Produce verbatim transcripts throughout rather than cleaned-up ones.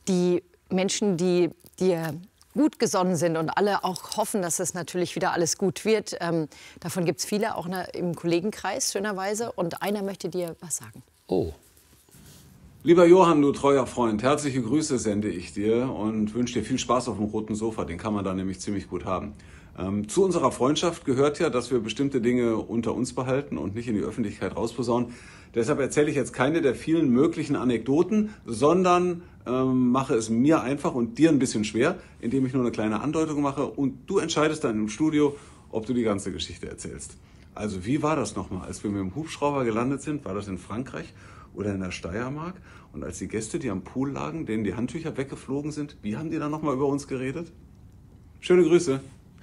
die Menschen, die dir gut gesonnen sind und alle auch hoffen, dass es natürlich wieder alles gut wird. Ähm, davon gibt es viele, auch im Kollegenkreis, schönerweise. Und einer möchte dir was sagen. Oh. Lieber Johann, du treuer Freund, herzliche Grüße sende ich dir und wünsche dir viel Spaß auf dem roten Sofa. Den kann man da nämlich ziemlich gut haben. Ähm, zu unserer Freundschaft gehört ja, dass wir bestimmte Dinge unter uns behalten und nicht in die Öffentlichkeit rausposaunen. Deshalb erzähle ich jetzt keine der vielen möglichen Anekdoten, sondern ähm, mache es mir einfach und dir ein bisschen schwer, indem ich nur eine kleine Andeutung mache und du entscheidest dann im Studio, ob du die ganze Geschichte erzählst. Also wie war das nochmal, als wir mit dem Hubschrauber gelandet sind? War das in Frankreich oder in der Steiermark? Und als die Gäste, die am Pool lagen, denen die Handtücher weggeflogen sind, wie haben die dann nochmal über uns geredet? Schöne Grüße.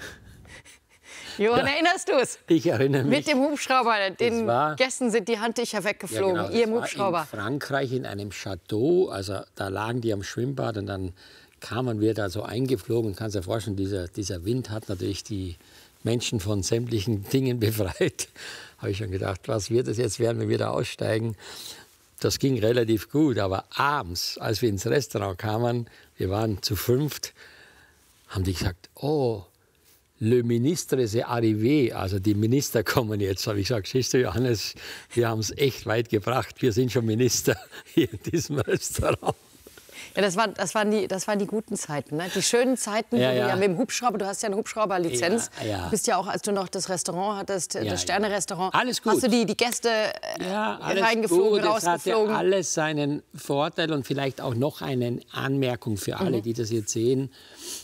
Johann, ja. Erinnerst du es? Ich erinnere mich. Mit dem Hubschrauber, den war, Gästen sind die Handtücher weggeflogen, ja, genau, ihr im Hubschrauber. War in Frankreich in einem Chateau, also da lagen die am Schwimmbad und dann kamen wir da so eingeflogen. Kannst dir vorstellen, dieser, dieser Wind hat natürlich die Menschen von sämtlichen Dingen befreit. Habe ich schon gedacht, was wird es jetzt, werden wir wieder aussteigen. Das ging relativ gut, aber abends, als wir ins Restaurant kamen, wir waren zu fünft, haben die gesagt, oh, Le ministre est arrivé, also die Minister kommen jetzt. Habe ich gesagt, siehst du, Johannes, wir haben es echt weit gebracht. Wir sind schon Minister hier in diesem Restaurant. Ja, das, war, das, waren die, das waren die guten Zeiten, ne? Die schönen Zeiten, ja, wo ja. Du ja mit dem Hubschrauber, du hast ja eine Hubschrauberlizenz. Ja, ja. Du bist ja auch, als du noch das Restaurant hattest, ja, das Sterne-Restaurant, alles gut. hast du die, die Gäste ja, alles reingeflogen, gut. rausgeflogen. Es hatte alles seinen Vorteil und vielleicht auch noch eine Anmerkung für alle, mhm. die das jetzt sehen.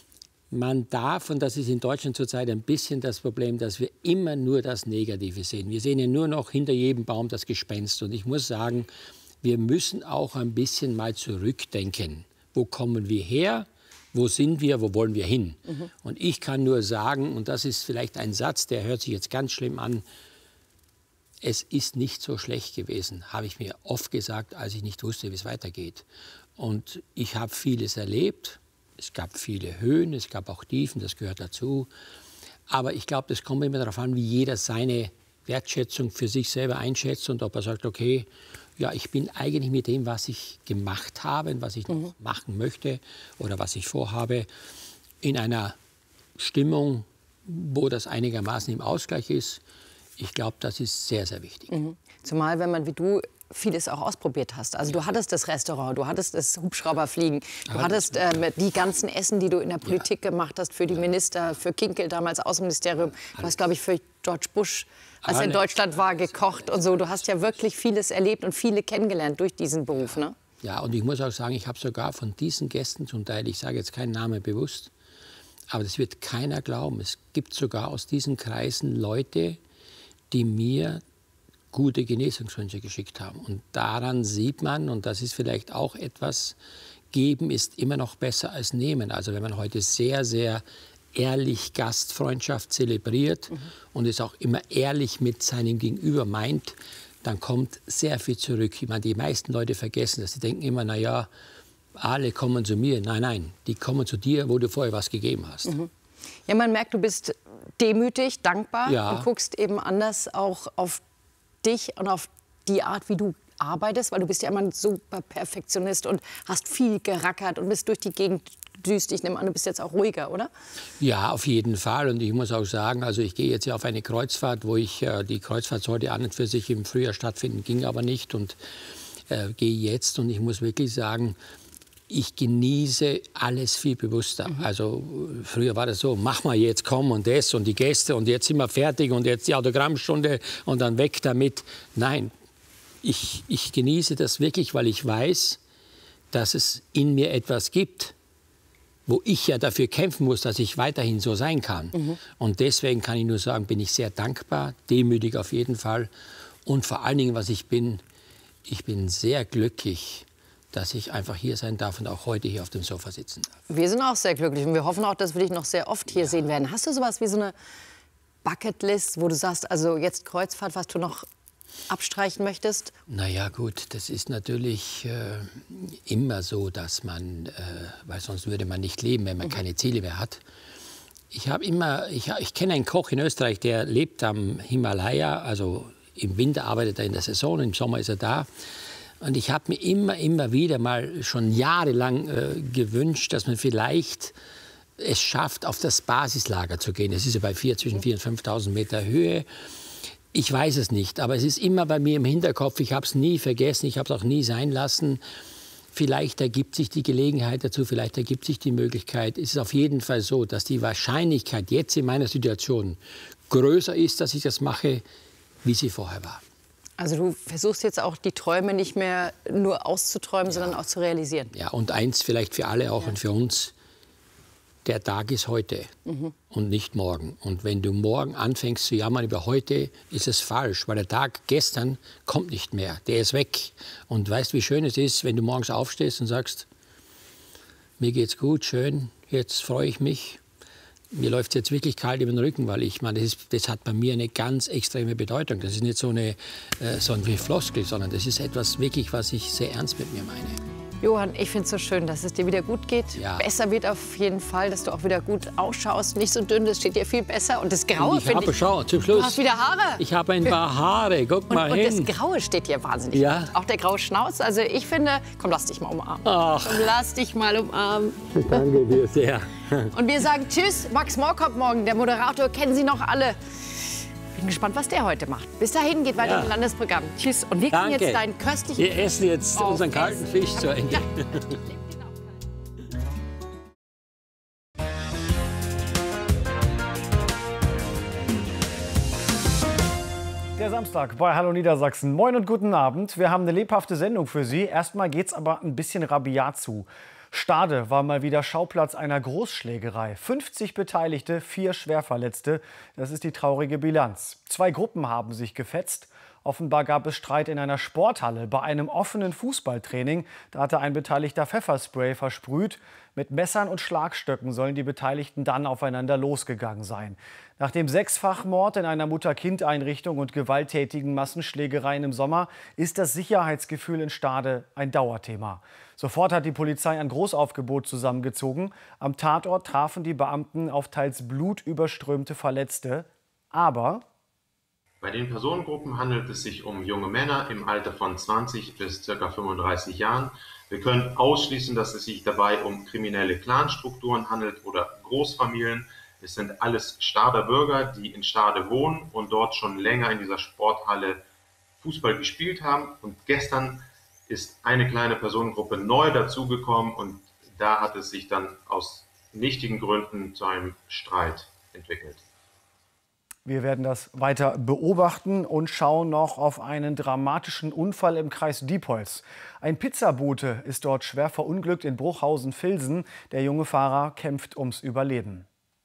Man darf, und das ist in Deutschland zurzeit ein bisschen das Problem, dass wir immer nur das Negative sehen. Wir sehen ja nur noch hinter jedem Baum das Gespenst. Und ich muss sagen, wir müssen auch ein bisschen mal zurückdenken. Wo kommen wir her? Wo sind wir? Wo wollen wir hin? Mhm. Und ich kann nur sagen, und das ist vielleicht ein Satz, der hört sich jetzt ganz schlimm an, es ist nicht so schlecht gewesen, habe ich mir oft gesagt, als ich nicht wusste, wie es weitergeht. Und ich habe vieles erlebt. Es gab viele Höhen, es gab auch Tiefen, das gehört dazu. Aber ich glaube, das kommt immer darauf an, wie jeder seine Wertschätzung für sich selber einschätzt und ob er sagt, okay, ja, ich bin eigentlich mit dem, was ich gemacht habe und was ich mhm. noch machen möchte oder was ich vorhabe, in einer Stimmung, wo das einigermaßen im Ausgleich ist. Ich glaube, das ist sehr, sehr wichtig. Mhm. Zumal, wenn man wie du vieles auch ausprobiert hast. Also du hattest das Restaurant, du hattest das Hubschrauberfliegen, du ja, hattest äh, die ganzen Essen, die du in der Politik ja. gemacht hast, für die Minister, für Kinkel damals Außenministerium. Du hast, glaube ich, für George Bush, als er in Deutschland war, gekocht und so. Du hast ja wirklich vieles erlebt und viele kennengelernt durch diesen Beruf, ne? Ja, und ich muss auch sagen, ich habe sogar von diesen Gästen zum Teil, ich sage jetzt keinen Namen bewusst, aber das wird keiner glauben. Es gibt sogar aus diesen Kreisen Leute, die mir gute Genesungswünsche geschickt haben. Und daran sieht man, und das ist vielleicht auch etwas, geben ist immer noch besser als nehmen. Also wenn man heute sehr, sehr ehrlich Gastfreundschaft zelebriert mhm. und es auch immer ehrlich mit seinem Gegenüber meint, dann kommt sehr viel zurück. Ich meine, die meisten Leute vergessen das. Die denken immer, na ja, alle kommen zu mir. Nein, nein, die kommen zu dir, wo du vorher was gegeben hast. Mhm. Ja, man merkt, du bist demütig, dankbar ja. und guckst eben anders auch auf dich und auf die Art, wie du arbeitest, weil du bist ja immer ein super Perfektionist und hast viel gerackert und bist durch die Gegend düst. Ich nehme an, du bist jetzt auch ruhiger, oder? Ja, auf jeden Fall. Und ich muss auch sagen, also ich gehe jetzt ja auf eine Kreuzfahrt, wo ich, äh, die Kreuzfahrt sollte an und für sich im Frühjahr stattfinden, ging aber nicht und äh, gehe jetzt. Und ich muss wirklich sagen, ich genieße alles viel bewusster. Mhm. Also früher war das so, mach mal jetzt, komm und das und die Gäste und jetzt sind wir fertig und jetzt die Autogrammstunde und dann weg damit. Nein, ich, ich genieße das wirklich, weil ich weiß, dass es in mir etwas gibt, wo ich ja dafür kämpfen muss, dass ich weiterhin so sein kann. Mhm. Und deswegen kann ich nur sagen, bin ich sehr dankbar, demütig auf jeden Fall. Und vor allen Dingen, was ich bin, ich bin sehr glücklich, dass ich einfach hier sein darf und auch heute hier auf dem Sofa sitzen darf. Wir sind auch sehr glücklich und wir hoffen auch, dass wir dich noch sehr oft hier ja. sehen werden. Hast du sowas wie so eine Bucketlist, wo du sagst, also jetzt Kreuzfahrt, was du noch abstreichen möchtest? Na ja, gut, das ist natürlich äh, immer so, dass man, äh, weil sonst würde man nicht leben, wenn man mhm. keine Ziele mehr hat. Ich habe immer, ich, ich kenne einen Koch in Österreich, der lebt am Himalaya, also im Winter arbeitet er in der Saison, im Sommer ist er da. Und ich habe mir immer, immer wieder mal schon jahrelang äh, gewünscht, dass man vielleicht es schafft, auf das Basislager zu gehen. Es ist ja bei vier, zwischen viertausend und fünftausend Meter Höhe. Ich weiß es nicht, aber es ist immer bei mir im Hinterkopf. Ich habe es nie vergessen, ich habe es auch nie sein lassen. Vielleicht ergibt sich die Gelegenheit dazu, vielleicht ergibt sich die Möglichkeit. Es ist auf jeden Fall so, dass die Wahrscheinlichkeit jetzt in meiner Situation größer ist, dass ich das mache, wie sie vorher war. Also du versuchst jetzt auch die Träume nicht mehr nur auszuträumen, ja, sondern auch zu realisieren. Ja, und eins vielleicht für alle auch, ja, und für uns. Der Tag ist heute, mhm, und nicht morgen. Und wenn du morgen anfängst zu jammern über heute, ist es falsch, weil der Tag gestern kommt nicht mehr, der ist weg. Und weißt, wie schön es ist, wenn du morgens aufstehst und sagst, mir geht's gut, schön, jetzt freue ich mich. Mir läuft es jetzt wirklich kalt über den Rücken, weil ich meine, das, ist, das hat bei mir eine ganz extreme Bedeutung. Das ist nicht so eine, äh, so eine Floskel, sondern das ist etwas wirklich, was ich sehr ernst mit mir meine. Johann, ich finde es so schön, dass es dir wieder gut geht. Ja. Besser wird auf jeden Fall, dass du auch wieder gut ausschaust. Nicht so dünn, das steht dir viel besser. Und das Graue, finde ich... Schau, zum Schluss. Du hast wieder Haare. Ich habe ein paar Haare, guck mal und, hin. Und das Graue steht dir wahnsinnig, ja, gut. Auch der graue Schnauz. Also ich finde, komm, lass dich mal umarmen. Ach. Komm, lass dich mal umarmen. Danke dir sehr. Und wir sagen Tschüss, Max Mork kommt morgen. Der Moderator kennen Sie noch alle. Bin gespannt, was der heute macht. Bis dahin geht weiter, ja, im Landesprogramm. Tschüss. Und wir kriegen jetzt deinen köstlichen... Wir essen jetzt unseren kalten Fisch zu Ende. Ja. Der Samstag bei Hallo Niedersachsen. Moin und guten Abend. Wir haben eine lebhafte Sendung für Sie. Erstmal geht's aber ein bisschen rabiat zu. Stade war mal wieder Schauplatz einer Großschlägerei. fünfzig Beteiligte, vier Schwerverletzte. Das ist die traurige Bilanz. Zwei Gruppen haben sich gefetzt. Offenbar gab es Streit in einer Sporthalle bei einem offenen Fußballtraining. Da hatte ein Beteiligter Pfefferspray versprüht. Mit Messern und Schlagstöcken sollen die Beteiligten dann aufeinander losgegangen sein. Nach dem Sechsfachmord in einer Mutter-Kind-Einrichtung und gewalttätigen Massenschlägereien im Sommer ist das Sicherheitsgefühl in Stade ein Dauerthema. Sofort hat die Polizei ein Großaufgebot zusammengezogen. Am Tatort trafen die Beamten auf teils blutüberströmte Verletzte. Aber bei den Personengruppen handelt es sich um junge Männer im Alter von zwanzig bis ca. fünfunddreißig Jahren. Wir können ausschließen, dass es sich dabei um kriminelle Clanstrukturen handelt oder Großfamilien. Es sind alles Stader Bürger, die in Stade wohnen und dort schon länger in dieser Sporthalle Fußball gespielt haben. Und gestern ist eine kleine Personengruppe neu dazugekommen und da hat es sich dann aus nichtigen Gründen zu einem Streit entwickelt. Wir werden das weiter beobachten und schauen noch auf einen dramatischen Unfall im Kreis Diepholz. Ein Pizzabote ist dort schwer verunglückt in Bruchhausen-Vilsen. Der junge Fahrer kämpft ums Überleben.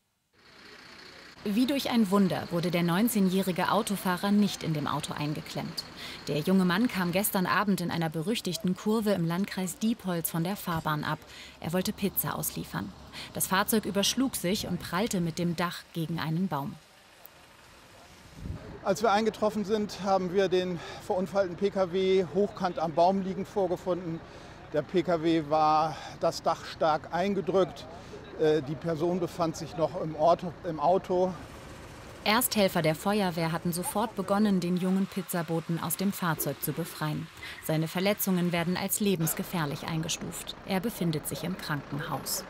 Wie durch ein Wunder wurde der neunzehnjährige Autofahrer nicht in dem Auto eingeklemmt. Der junge Mann kam gestern Abend in einer berüchtigten Kurve im Landkreis Diepholz von der Fahrbahn ab. Er wollte Pizza ausliefern. Das Fahrzeug überschlug sich und prallte mit dem Dach gegen einen Baum. Als wir eingetroffen sind, haben wir den verunfallten Pkw hochkant am Baum liegend vorgefunden. Der Pkw war das Dach stark eingedrückt. Die Person befand sich noch im Auto. Ersthelfer der Feuerwehr hatten sofort begonnen, den jungen Pizzaboten aus dem Fahrzeug zu befreien. Seine Verletzungen werden als lebensgefährlich eingestuft. Er befindet sich im Krankenhaus.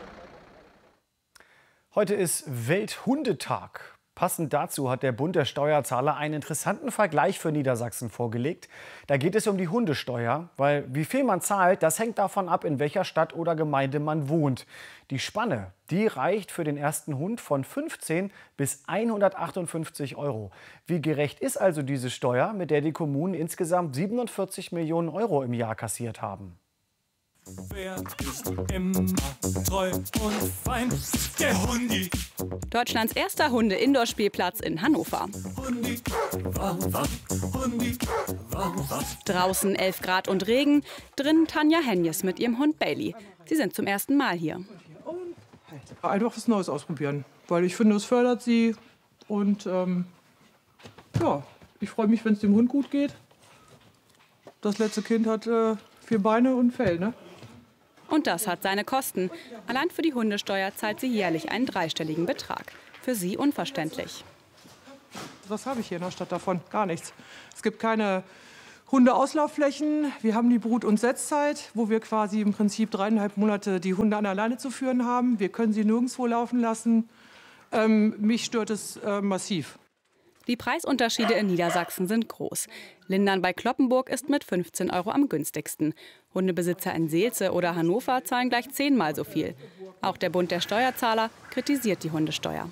Heute ist Welthundetag. Passend dazu hat der Bund der Steuerzahler einen interessanten Vergleich für Niedersachsen vorgelegt. Da geht es um die Hundesteuer, weil wie viel man zahlt, das hängt davon ab, in welcher Stadt oder Gemeinde man wohnt. Die Spanne, die reicht für den ersten Hund von fünfzehn bis hundertachtundfünfzig Euro. Wie gerecht ist also diese Steuer, mit der die Kommunen insgesamt siebenundvierzig Millionen Euro im Jahr kassiert haben? Wer ist immer treu und fein? Der Hundi. Deutschlands erster Hunde-Indoor-Spielplatz in Hannover. Hundi, wow, wow, Hundi, wow, wow. Draußen elf Grad und Regen, drin Tanja Henjes mit ihrem Hund Bailey. Sie sind zum ersten Mal hier. Einfach was Neues ausprobieren, weil ich finde, es fördert sie. Und ähm, ja, ich freue mich, wenn es dem Hund gut geht. Das letzte Kind hat äh, vier Beine und Fell, ne? Und das hat seine Kosten. Allein für die Hundesteuer zahlt sie jährlich einen dreistelligen Betrag. Für sie unverständlich. Was habe ich hier in der Stadt davon? Gar nichts. Es gibt keine Hundeauslaufflächen. Wir haben die Brut- und Setzzeit, wo wir quasi im Prinzip dreieinhalb Monate die Hunde an der Leine zu führen haben. Wir können sie nirgendwo laufen lassen. Ähm, mich stört es äh, massiv. Die Preisunterschiede in Niedersachsen sind groß. Lindern bei Cloppenburg ist mit fünfzehn Euro am günstigsten. Hundebesitzer in Seelze oder Hannover zahlen gleich zehnmal so viel. Auch der Bund der Steuerzahler kritisiert die Hundesteuer.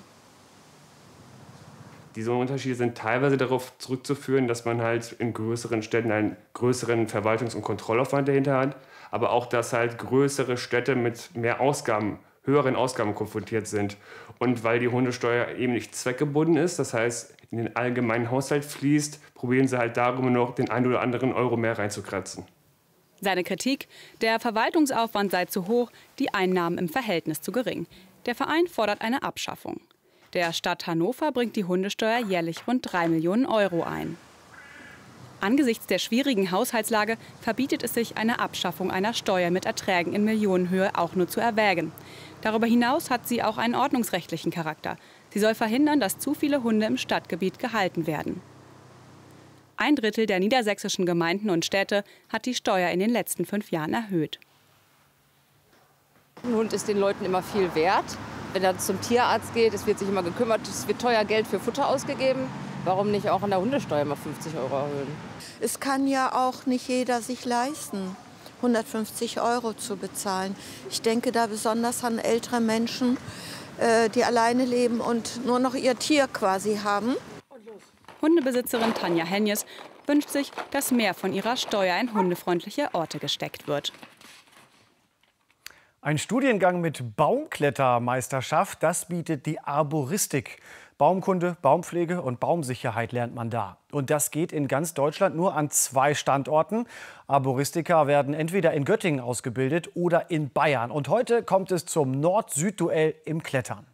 Diese Unterschiede sind teilweise darauf zurückzuführen, dass man halt in größeren Städten einen größeren Verwaltungs- und Kontrollaufwand dahinter hat, aber auch, dass halt größere Städte mit mehr Ausgaben, höheren Ausgaben konfrontiert sind. Und weil die Hundesteuer eben nicht zweckgebunden ist, das heißt in den allgemeinen Haushalt fließt, probieren sie halt darum noch den einen oder anderen Euro mehr reinzukratzen. Seine Kritik: Der Verwaltungsaufwand sei zu hoch, die Einnahmen im Verhältnis zu gering. Der Verein fordert eine Abschaffung. Der Stadt Hannover bringt die Hundesteuer jährlich rund drei Millionen Euro ein. Angesichts der schwierigen Haushaltslage verbietet es sich, eine Abschaffung einer Steuer mit Erträgen in Millionenhöhe auch nur zu erwägen. Darüber hinaus hat sie auch einen ordnungsrechtlichen Charakter. Sie soll verhindern, dass zu viele Hunde im Stadtgebiet gehalten werden. Ein Drittel der niedersächsischen Gemeinden und Städte hat die Steuer in den letzten fünf Jahren erhöht. Ein Hund ist den Leuten immer viel wert. Wenn er zum Tierarzt geht, es wird sich immer gekümmert, es wird teuer Geld für Futter ausgegeben. Warum nicht auch an der Hundesteuer mal fünfzig Euro erhöhen? Es kann ja auch nicht jeder sich leisten, hundertfünfzig Euro zu bezahlen. Ich denke da besonders an ältere Menschen, die alleine leben und nur noch ihr Tier quasi haben. Hundebesitzerin Tanja Henjes wünscht sich, dass mehr von ihrer Steuer in hundefreundliche Orte gesteckt wird. Ein Studiengang mit Baumklettermeisterschaft, das bietet die Arboristik. Baumkunde, Baumpflege und Baumsicherheit lernt man da. Und das geht in ganz Deutschland nur an zwei Standorten. Arboristiker werden entweder in Göttingen ausgebildet oder in Bayern. Und heute kommt es zum Nord-Süd-Duell im Klettern.